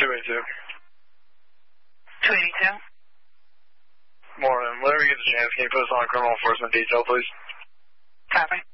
282. 282. Morning. Whenever you get the chance, can you put us on a criminal enforcement detail, please? Copy.